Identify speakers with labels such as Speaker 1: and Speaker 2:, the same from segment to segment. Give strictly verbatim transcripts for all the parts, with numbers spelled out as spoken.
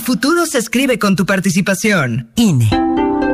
Speaker 1: futuro se escribe con tu participación.
Speaker 2: I N E.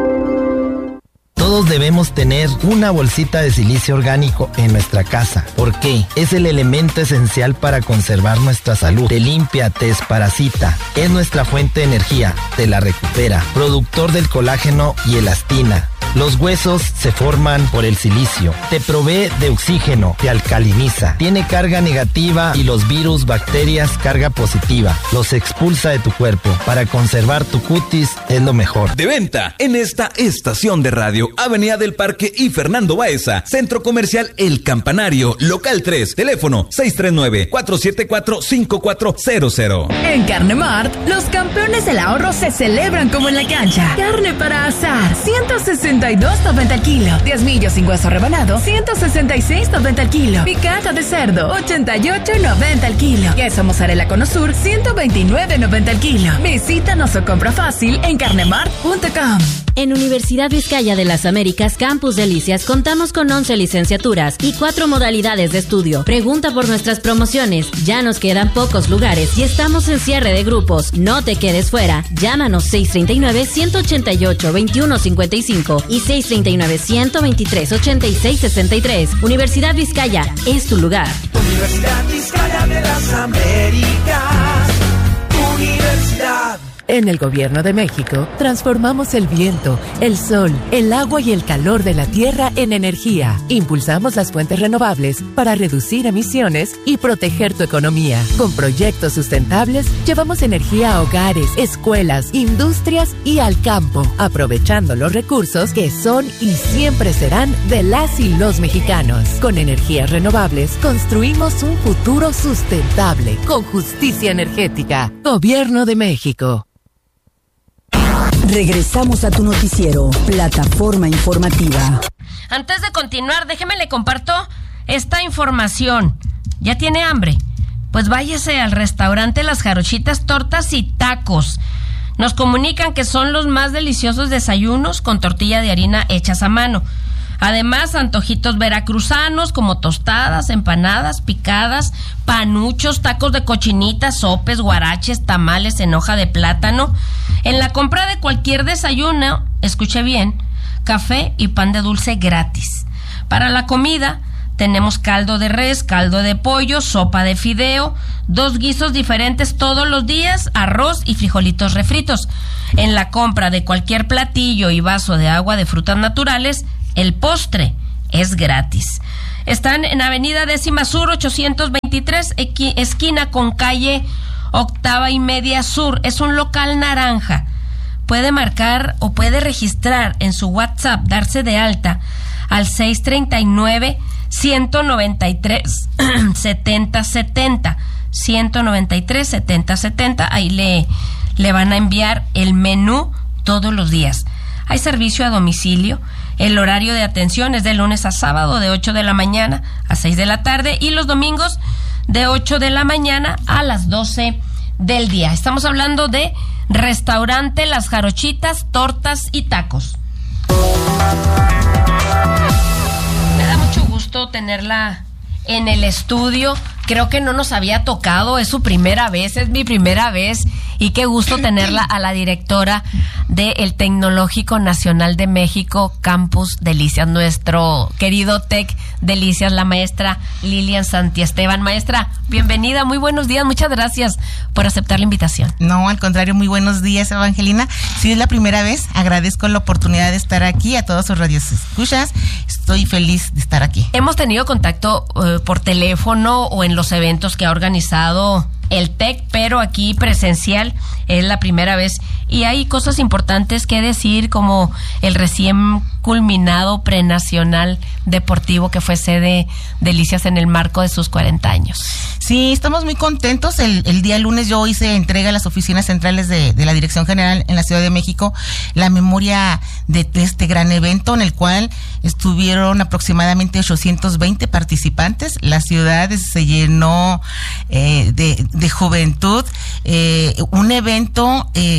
Speaker 3: Todos debemos tener una bolsita de silicio orgánico en nuestra casa. ¿Por qué? Es el elemento esencial para conservar nuestra salud. Te limpia, te desparasita. Es nuestra fuente de energía. Te la recupera. Productor del colágeno y elastina. Los huesos se forman por el silicio. Te provee de oxígeno, te alcaliniza. Tiene carga negativa y los virus, bacterias, carga positiva. Los expulsa de tu cuerpo. Para conservar tu cutis es lo mejor.
Speaker 4: De venta en esta estación de radio, Avenida del Parque y Fernando Baeza, Centro Comercial El Campanario, Local tres, teléfono seis tres nueve, cuatro siete cuatro, cinco cuatro cero cero.
Speaker 5: En Carne Mart, los campeones del ahorro se celebran como en la cancha. Carne para asar, ciento sesenta y dos noventa el kilo. diez millos sin hueso rebanado, ciento sesenta y seis noventa el kilo. Picada de cerdo, ochenta y ocho noventa el kilo. Queso mozzarella Cono Sur, ciento veintinueve noventa el kilo. Visítanos o compra fácil en carnemart punto com.
Speaker 6: En Universidad Vizcaya de las Américas, Campus Delicias, contamos con once licenciaturas y cuatro modalidades de estudio. Pregunta por nuestras promociones. Ya nos quedan pocos lugares y estamos en cierre de grupos. No te quedes fuera. Llámanos seis tres nueve, uno ocho ocho, dos uno cinco cinco y seis tres nueve, uno dos tres, ocho seis seis tres. Universidad Vizcaya es tu lugar.
Speaker 7: Universidad Vizcaya de las Américas. Universidad.
Speaker 8: En el Gobierno de México, transformamos el viento, el sol, el agua y el calor de la tierra en energía. Impulsamos las fuentes renovables para reducir emisiones y proteger tu economía. Con proyectos sustentables, llevamos energía a hogares, escuelas, industrias y al campo, aprovechando los recursos que son y siempre serán de las y los mexicanos. Con energías renovables, construimos un futuro sustentable, con justicia energética. Gobierno de México.
Speaker 2: Regresamos a tu noticiero, Plataforma Informativa.
Speaker 9: Antes de continuar, déjeme le comparto esta información. ¿Ya tiene hambre? Pues váyase al restaurante Las Jarochitas Tortas y Tacos. Nos comunican que son los más deliciosos desayunos con tortilla de harina hechas a mano. Además, antojitos veracruzanos como tostadas, empanadas, picadas, panuchos, tacos de cochinita, sopes, guaraches, tamales en hoja de plátano. En la compra de cualquier desayuno, escuche bien, café y pan de dulce gratis. Para la comida, tenemos caldo de res, caldo de pollo, sopa de fideo, dos guisos diferentes todos los días, arroz y frijolitos refritos. En la compra de cualquier platillo y vaso de agua de frutas naturales, el postre es gratis. Están en Avenida Décima Sur ochocientos veintitrés, equi- esquina con calle Octava y Media Sur. Es un local naranja. Puede marcar o puede registrar en su WhatsApp, darse de alta al seis tres nueve, uno nueve tres, siete cero siete cero, uno nueve tres, siete cero siete cero. Ahí le, le van a enviar el menú todos los días. Hay servicio a domicilio. El horario de atención es de lunes a sábado de ocho de la mañana a seis de la tarde y los domingos de ocho de la mañana a las doce del día. Estamos hablando de Restaurante Las Jarochitas, Tortas y Tacos. Me da mucho gusto tenerla en el estudio. Creo que no nos había tocado, es su primera vez, es mi primera vez, y qué gusto tenerla a la directora del Tecnológico Nacional de México, Campus Delicias, nuestro querido Tec Delicias, la maestra Lilian Santiesteban. Maestra, bienvenida, muy buenos días, muchas gracias por aceptar la invitación.
Speaker 10: No, al contrario, muy buenos días, Evangelina. Si es la primera vez, agradezco la oportunidad de estar aquí, a todos sus radioescuchas, estoy feliz de estar aquí.
Speaker 9: Hemos tenido contacto eh, por teléfono o en los eventos que ha organizado el TEC, pero aquí presencial es la primera vez y hay cosas importantes que decir, como el recién culminado prenacional deportivo que fue sede Delicias en el marco de sus cuarenta años.
Speaker 10: Sí, estamos muy contentos. El, el día lunes yo hice entrega a las oficinas centrales de, de la Dirección General en la Ciudad de México la memoria de, de este gran evento en el cual estuvieron aproximadamente ochocientos veinte participantes. La ciudad se llenó eh, de, de juventud, eh, un evento eh,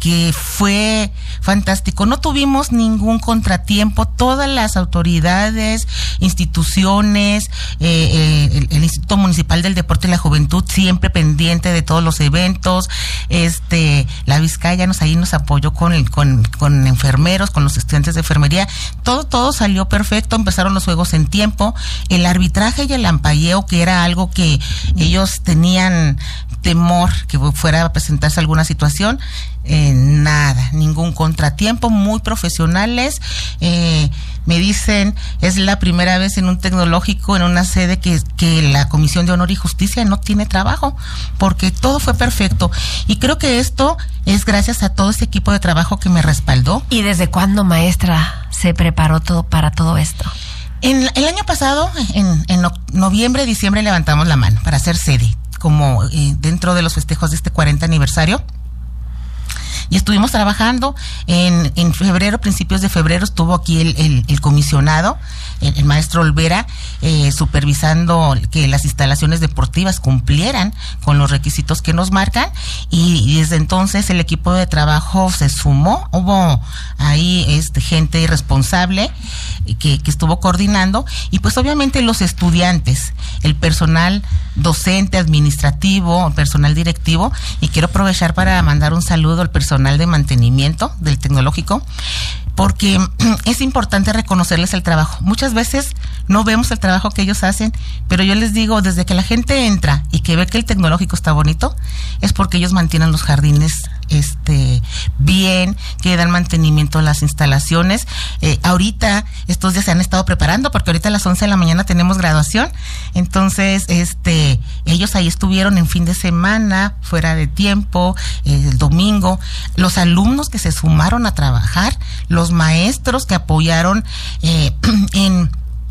Speaker 10: que fue fantástico. No tuvimos ningún contratiempo. Todas las autoridades, instituciones, eh, eh, el, el Instituto Municipal del Deporte y la Juventud siempre pendiente de todos los eventos. Este, la Vizcaya nos ahí nos apoyó con el, con, con enfermeros, con los estudiantes de enfermería. Todo, todo salió perfecto. Empezaron los juegos en tiempo. El arbitraje y el ampalleo, que era algo que ellos tenían temor que fuera a presentarse alguna situación, eh, nada, ningún contratiempo, muy profesionales. Eh, me dicen, es la primera vez en un tecnológico, en una sede que, que la Comisión de Honor y Justicia no tiene trabajo, porque todo fue perfecto. Y creo que esto es gracias a todo este equipo de trabajo que me respaldó.
Speaker 9: ¿Y desde cuándo, maestra, se preparó todo para todo esto?
Speaker 10: En el año pasado, en, en no, noviembre, diciembre, levantamos la mano para hacer sede, como eh, dentro de los festejos de este cuarenta aniversario. Y estuvimos trabajando. En, en febrero, principios de febrero, estuvo aquí el, el, el comisionado, el, el maestro Olvera, eh, supervisando que las instalaciones deportivas cumplieran con los requisitos que nos marcan, y, y desde entonces el equipo de trabajo se sumó. Hubo ahí este, gente responsable que, que estuvo coordinando, y pues obviamente los estudiantes, el personal docente, administrativo, el personal directivo, y quiero aprovechar para mandar un saludo al personal de mantenimiento del tecnológico, porque es importante reconocerles el trabajo. Muchas veces no vemos el trabajo que ellos hacen, pero yo les digo, desde que la gente entra y que ve que el tecnológico está bonito, es porque ellos mantienen los jardines este bien, que dan mantenimiento a las instalaciones. Eh, ahorita, estos días se han estado preparando, porque ahorita a las once de la mañana tenemos graduación, entonces este ellos ahí estuvieron en fin de semana, fuera de tiempo, eh, el domingo, los alumnos que se sumaron a trabajar, los maestros que apoyaron eh, en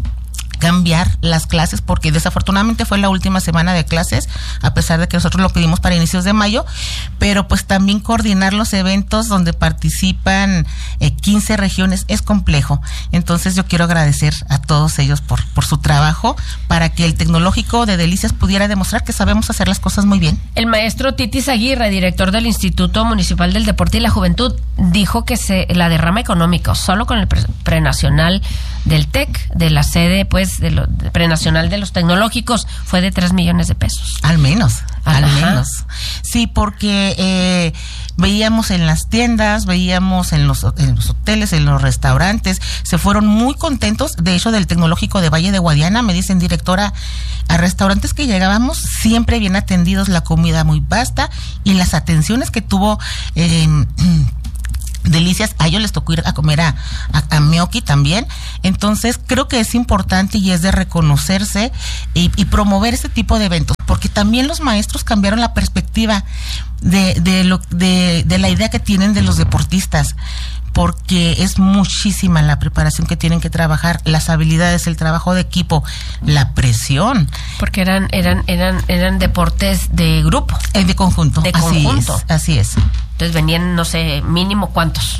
Speaker 10: cambiar las clases, porque desafortunadamente fue la última semana de clases, a pesar de que nosotros lo pedimos para inicios de mayo, pero pues también coordinar los eventos donde participan eh, quince regiones es complejo. Entonces yo quiero agradecer a todos ellos por, por su trabajo, para que el tecnológico de Delicias pudiera demostrar que sabemos hacer las cosas muy bien.
Speaker 9: El maestro Titis Aguirre, director del Instituto Municipal del Deporte y la Juventud, dijo que se la derrama económica solo con el pre, prenacional del TEC, de la sede pues de lo de prenacional de los tecnológicos, fue de tres millones de pesos.
Speaker 10: Al menos,
Speaker 9: Ajá.
Speaker 10: al menos. Sí, porque eh, veíamos en las tiendas, veíamos en los, en los hoteles, en los restaurantes, se fueron muy contentos. De hecho, del tecnológico de Valle de Guadiana, me dicen, directora, a restaurantes que llegábamos siempre bien atendidos, la comida muy vasta, y las atenciones que tuvo eh, Delicias, a ellos les tocó ir a comer a, a, a Meoki también. Entonces creo que es importante y es de reconocerse y, y promover este tipo de eventos, porque también los maestros cambiaron la perspectiva de, de, lo, de, de la idea que tienen de los deportistas, porque es muchísima la preparación que tienen que trabajar, las habilidades, el trabajo de equipo, la presión.
Speaker 9: Porque eran eran eran eran deportes de grupo.
Speaker 10: Eh, de conjunto.
Speaker 9: De
Speaker 10: así
Speaker 9: conjunto.
Speaker 10: Es, así es.
Speaker 9: Entonces venían, no sé, mínimo ¿cuántos?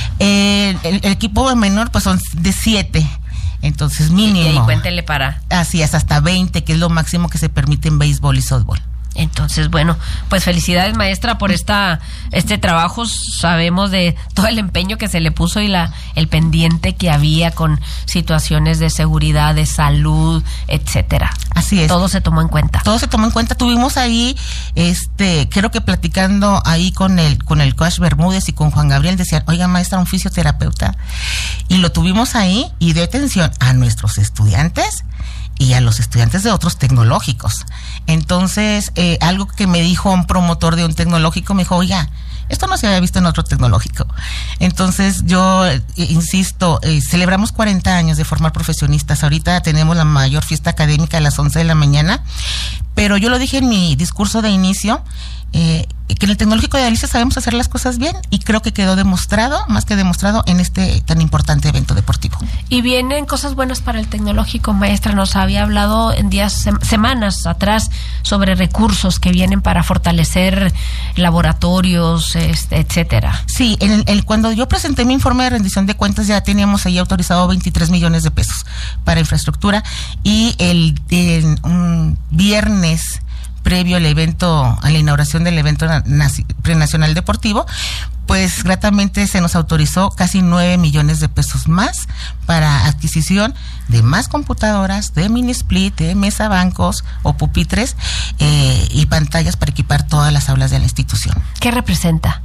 Speaker 10: Eh, el, el equipo menor pues son de siete. Entonces mínimo.
Speaker 9: Y ahí cuéntele para.
Speaker 10: Así es, hasta veinte, que es lo máximo que se permite en béisbol y softball.
Speaker 9: Entonces, bueno, pues felicidades, maestra, por esta este trabajo. Sabemos de todo el empeño que se le puso y la el pendiente que había con situaciones de seguridad, de salud, etcétera.
Speaker 10: Así es.
Speaker 9: Todo se tomó en cuenta.
Speaker 10: Todo se tomó en cuenta. Tuvimos ahí, este, creo que platicando ahí con el con el coach Bermúdez y con Juan Gabriel, decían, oiga, maestra, un fisioterapeuta. Y lo tuvimos ahí y dio atención a nuestros estudiantes y a los estudiantes de otros tecnológicos. Entonces, eh, algo que me dijo un promotor de un tecnológico, me dijo, oiga, esto no se había visto en otro tecnológico. Entonces, yo eh, insisto, eh, celebramos cuarenta años de formar profesionistas. Ahorita tenemos la mayor fiesta académica a las once de la mañana, pero yo lo dije en mi discurso de inicio, eh, que en el Tecnológico de Delicias sabemos hacer las cosas bien, y creo que quedó demostrado, más que demostrado, en este tan importante evento deportivo.
Speaker 9: Y vienen cosas buenas para el Tecnológico, maestra. Nos había hablado en días, sem- semanas atrás sobre recursos que vienen para fortalecer laboratorios, este, etcétera.
Speaker 10: Sí, en el, el, cuando yo presenté mi informe de rendición de cuentas, ya teníamos ahí autorizado veintitrés millones de pesos para infraestructura, y el, el un viernes previo al evento, a la inauguración del evento naci- prenacional deportivo, pues gratamente se nos autorizó casi nueve millones de pesos más para adquisición de más computadoras, de mini split, de mesa bancos o pupitres eh, y pantallas para equipar todas las aulas de la institución.
Speaker 9: ¿Qué representa?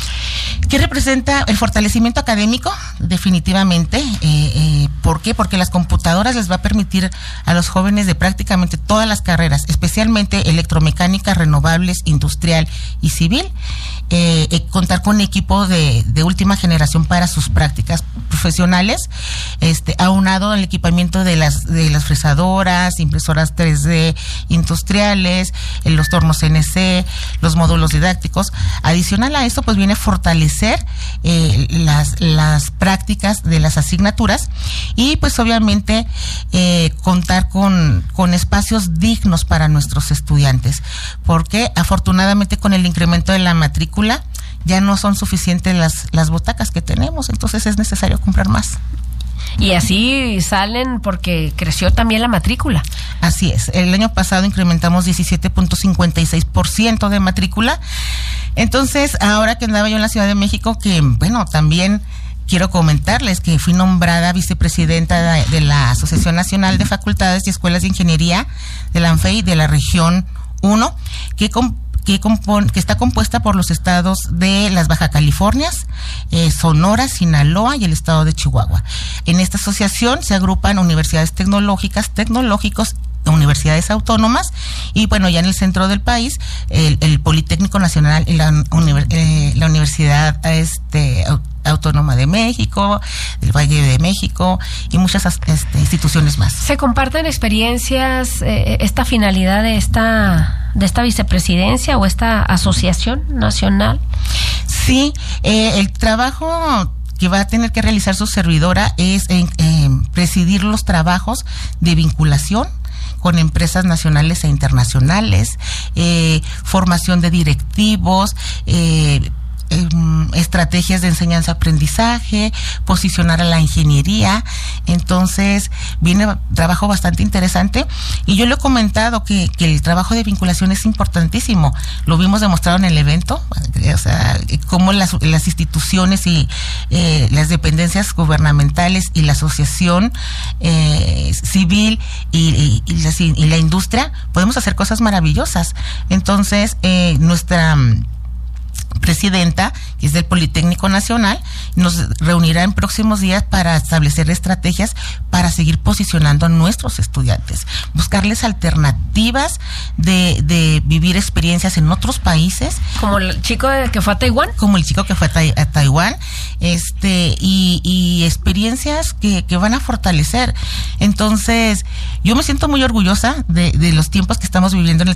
Speaker 10: ¿Qué representa? El fortalecimiento académico, definitivamente. Eh, eh, ¿Por qué? Porque las computadoras les va a permitir a los jóvenes de prácticamente todas las carreras, especialmente electromecánica, renovables, industrial y civil, eh, eh, contar con equipo de, de última generación para sus prácticas profesionales, este, aunado al equipamiento de las de las fresadoras, impresoras tres D industriales, eh, los tornos C N C, los módulos didácticos. Adicional a esto, pues viene fortalecer eh, las, las prácticas de las asignaturas y pues obviamente eh, contar con, con espacios dignos para nuestros estudiantes, porque afortunadamente con el incremento de la matrícula ya no son suficientes las, las butacas que tenemos, entonces es necesario comprar más.
Speaker 9: Y así salen porque creció también la matrícula.
Speaker 10: Así es, el año pasado incrementamos diecisiete punto cincuenta y seis por ciento de matrícula. Entonces, ahora que andaba yo en la Ciudad de México, que bueno, también quiero comentarles que fui nombrada vicepresidenta de, de la Asociación Nacional de Facultades y Escuelas de Ingeniería de la ANFEI de la región uno, que con Que, compon, que está compuesta por los estados de las Baja Californias, eh, Sonora, Sinaloa y el estado de Chihuahua. En esta asociación se agrupan universidades tecnológicas, tecnológicos, universidades autónomas y bueno, ya en el centro del país, el, el Politécnico Nacional y la, univer, eh, la Universidad este, Autónoma de México, el Valle de México y muchas este, instituciones más.
Speaker 9: ¿Se comparten experiencias, eh, esta finalidad de esta, de esta vicepresidencia o esta asociación nacional?
Speaker 10: Sí, eh, el trabajo que va a tener que realizar su servidora es en, en presidir los trabajos de vinculación con empresas nacionales e internacionales, eh, formación de directivos, eh, Eh, estrategias de enseñanza-aprendizaje, posicionar a la ingeniería. Entonces viene trabajo bastante interesante y yo le he comentado que, que el trabajo de vinculación es importantísimo. Lo vimos demostrado en el evento, o sea, cómo las, las instituciones y eh, las dependencias gubernamentales y la asociación eh, civil y, y, y, la, y la industria podemos hacer cosas maravillosas. Entonces eh, nuestra presidenta, que es del Politécnico Nacional, nos reunirá en próximos días para establecer estrategias para seguir posicionando a nuestros estudiantes, buscarles alternativas de, de vivir experiencias en otros países.
Speaker 9: Como el chico que fue a Taiwán.
Speaker 10: Como el chico que fue a, ta- a Taiwán, este, y, y experiencias que, que van a fortalecer. Entonces, yo me siento muy orgullosa de, de los tiempos que estamos viviendo en el